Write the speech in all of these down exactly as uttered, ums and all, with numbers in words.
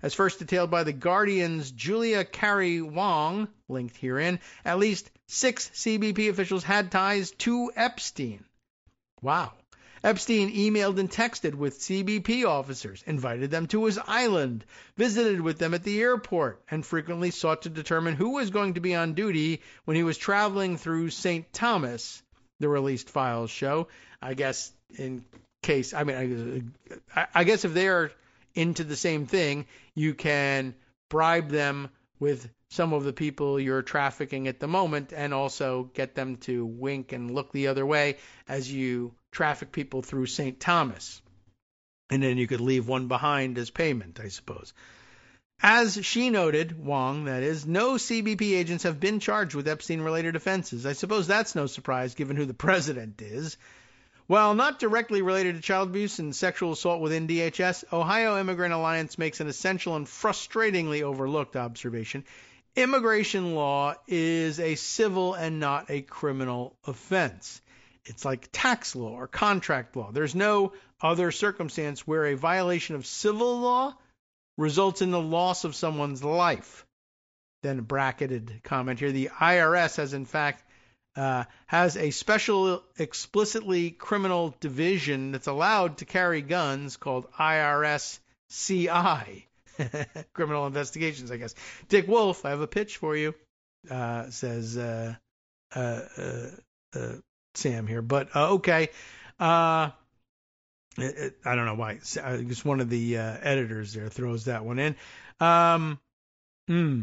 As first detailed by The Guardian's Julia Carey Wong, linked herein, at least six C B P officials had ties to Epstein. Wow. Epstein emailed and texted with C B P officers, invited them to his island, visited with them at the airport, and frequently sought to determine who was going to be on duty when he was traveling through Saint Thomas, the released files show. I guess in case, I mean, I, I guess if they're into the same thing, you can bribe them with some of the people you're trafficking at the moment and also get them to wink and look the other way as you traffic people through Saint Thomas. And then you could leave one behind as payment, I suppose. As she noted, Wong, that is, no C B P agents have been charged with Epstein-related offenses. I suppose that's no surprise given who the president is. While not directly related to child abuse and sexual assault within D H S, Ohio Immigrant Alliance makes an essential and frustratingly overlooked observation. Immigration law is a civil and not a criminal offense. It's like tax law or contract law. There's no other circumstance where a violation of civil law results in the loss of someone's life. Then a bracketed comment here. The I R S has, in fact, uh, has a special explicitly criminal division that's allowed to carry guns called I R S C I. Criminal investigations, I guess. Dick Wolf, I have a pitch for you, uh, says uh, uh, uh, uh, Sam here. But uh, okay. Uh, it, it, I don't know why. I guess one of the uh, editors there throws that one in. Um, hmm.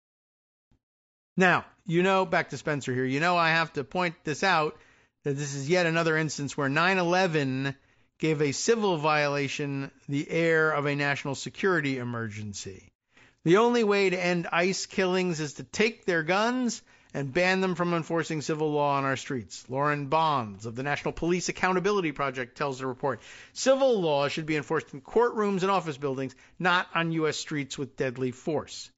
Now, you know, back to Spencer here, you know I have to point this out, that this is yet another instance where nine eleven gave a civil violation the air of a national security emergency. The only way to end ICE killings is to take their guns and ban them from enforcing civil law on our streets. Lauren Bonds of the National Police Accountability Project tells the report, civil law should be enforced in courtrooms and office buildings, not on U S streets with deadly force.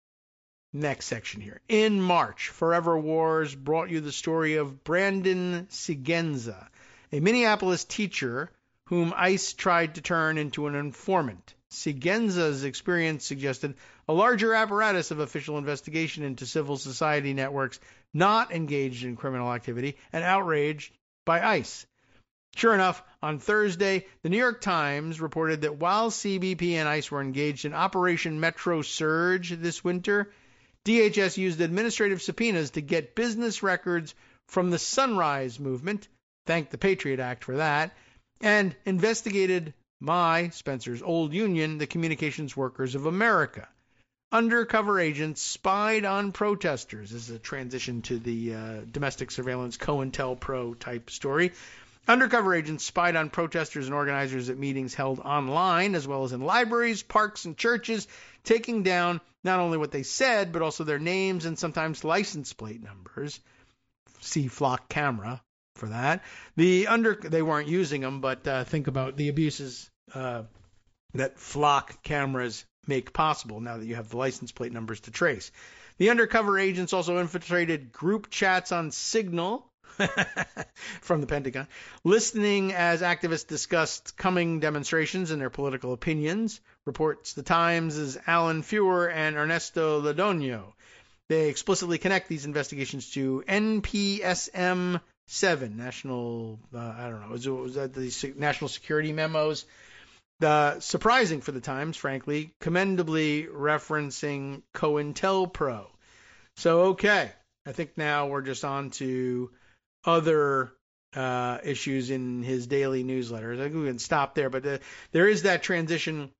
Next section here. In March, Forever Wars brought you the story of Brandon Sigenza, a Minneapolis teacher whom ICE tried to turn into an informant. Sigenza's experience suggested a larger apparatus of official investigation into civil society networks not engaged in criminal activity and outraged by ICE. Sure enough, on Thursday, the New York Times reported that while C B P and ICE were engaged in Operation Metro Surge this winter, D H S used administrative subpoenas to get business records from the Sunrise Movement, thank the Patriot Act for that, and investigated my, Spencer's, old union, the Communications Workers of America. Undercover agents spied on protesters. This is a transition to the uh, domestic surveillance COINTELPRO type story. Undercover agents spied on protesters and organizers at meetings held online, as well as in libraries, parks, and churches, taking down not only what they said, but also their names and sometimes license plate numbers. See Flock Camera for that. The under they weren't using them, but uh, think about the abuses uh, that Flock cameras make possible now that you have the license plate numbers to trace. The undercover agents also infiltrated group chats on Signal from the Pentagon, listening as activists discussed coming demonstrations and their political opinions, reports the Times' Alan Feuer and Ernesto Ledonio. They explicitly connect these investigations to N P S M seven, National, uh, I don't know, was, was that the National Security Memos? Uh, surprising for the Times, frankly, commendably referencing COINTELPRO. So, okay, I think now we're just on to other uh, issues in his daily newsletters. I think we can stop there, but uh, there is that transition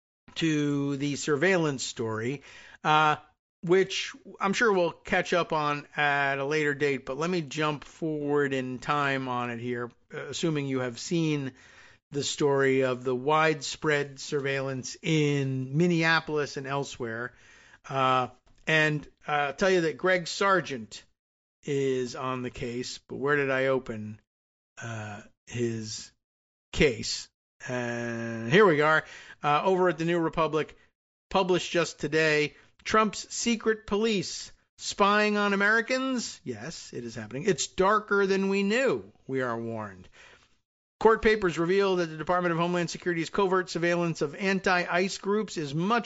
to the surveillance story, uh, which I'm sure we'll catch up on at a later date, but let me jump forward in time on it here, assuming you have seen the story of the widespread surveillance in Minneapolis and elsewhere. Uh, and uh, I'll tell you that Greg Sargent is on the case, but where did I open uh, his case? And here we are, uh, over at the New Republic, published just today. Trump's secret police spying on Americans? Yes, it is happening. It's darker than we knew, we are warned. Court papers reveal that the Department of Homeland Security's covert surveillance of anti-ICE groups is much